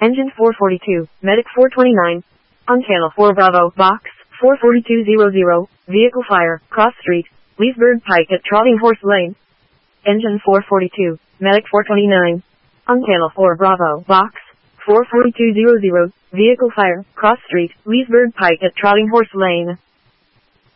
Engine 442, Medic 429. Uncala 4 Bravo, Box 44200, Vehicle Fire, Cross Street, Leesburg Pike at Trotting Horse Lane. Engine 442, Medic 429. Uncala 4 Bravo, Box 44200, Vehicle Fire, Cross Street, Leesburg Pike at Trotting Horse Lane.